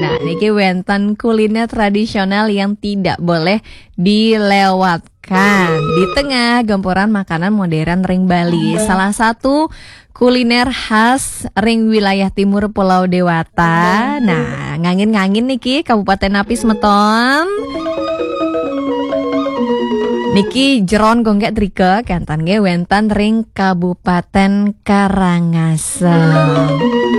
Nah, niki wenten kuliner tradisional yang tidak boleh dilewatkan di tengah gempuran makanan modern ring Bali. Salah satu kuliner khas ring wilayah timur Pulau Dewata. Nah, ngangin-ngangin niki Kabupaten Apis Meton. Niki jeron gonggek trike kantan ge wenten ring Kabupaten Karangasem.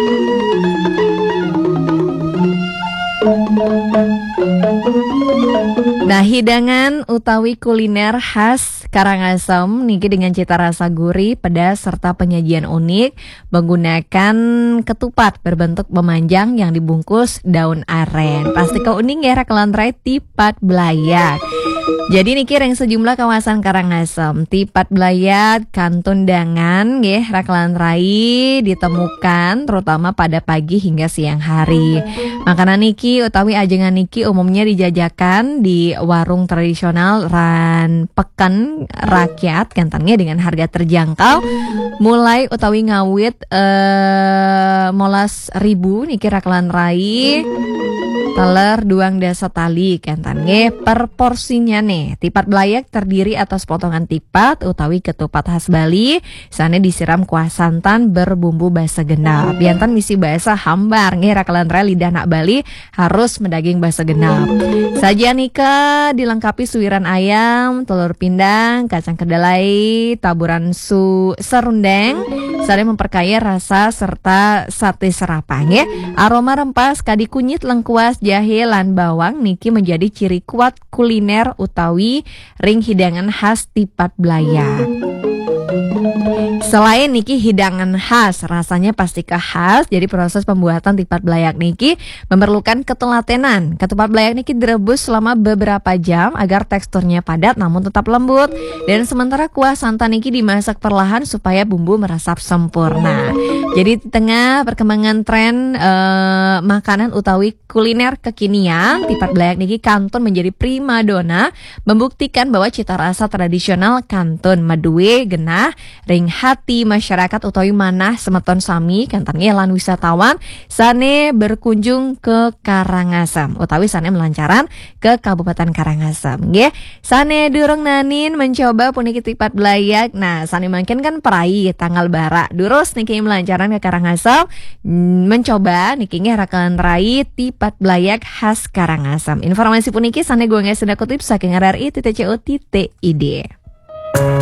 Nah, hidangan utawi kuliner khas Karangasem niki dengan cita rasa gurih, pedas serta penyajian unik menggunakan ketupat berbentuk memanjang yang dibungkus daun aren. Pasti keuning ya rakelantrai tipat belayak. Jadi niki ring sejumlah kawasan Karangasem tipat belayak kantun dangan nggih rakelantrai ditemukan terutama pada pagi hingga siang hari. Makanan niki utawi ajengan niki umumnya dijajakan di warung tradisional ran peken rakyat kentangnya dengan harga terjangkau mulai utawi ngawit 15.000 niki rakelantrai teler duang dasa tali kentange per porsinya nih. Tipat belayak terdiri atas potongan tipat utawi ketupat khas Bali. Sana disiram kuah santan berbumbu basa genap. Biantan misi bahasa hambar nge rakelantra lidah nak Bali harus mendaging basa genap. Sajian nika dilengkapi suiran ayam, telur pindang, kacang kedelai, taburan serundeng. Sana memperkaya rasa serta sate serapang ya. Aroma rempah kadi kunyit lengkuas jahe lan bawang niki menjadi ciri kuat kuliner utawi ring hidangan khas tipat belayak. Selain niki hidangan khas, rasanya pastikah khas. Jadi proses pembuatan tipat belayak niki memerlukan ketelatenan. Ketupat belayak niki direbus selama beberapa jam agar teksturnya padat namun tetap lembut. Dan sementara kuah santan niki dimasak perlahan supaya bumbu meresap sempurna. Jadi di tengah perkembangan tren makanan utawi kuliner kekinian, tipat belayak niki kantun menjadi primadona, membuktikan bahwa cita rasa tradisional kantun maduwe genah ring hati masyarakat utawi manah semeton sami kantannya lan wisatawan sane berkunjung ke Karangasem utawi sane melancaran ke Kabupaten Karangasem nggih. Sane durung nanin mencoba puniki tipat belayak. Nah, sane mungkin kan perai tanggal bara durus niki melancaran ke Karangasem mencoba niki nggih rakalan rai tipat belayak khas Karangasem. Informasi puniki sane gue sudah kutip saking RRI.co.id.